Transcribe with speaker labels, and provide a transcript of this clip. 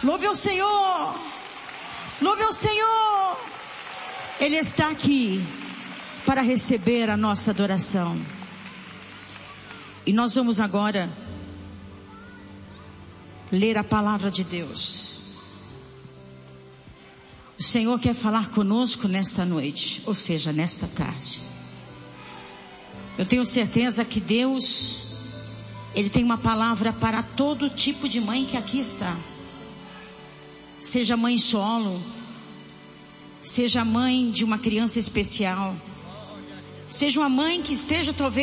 Speaker 1: Louve ao Senhor. Louve ao Senhor. Ele está aqui para receber a nossa adoração. E nós vamos agora ler a palavra de Deus. O Senhor quer falar conosco nesta noite, ou seja, nesta tarde. Eu tenho certeza que Deus, Ele tem uma palavra para todo tipo de mãe que aqui está. Seja mãe solo, seja mãe de uma criança especial, seja uma mãe que esteja talvez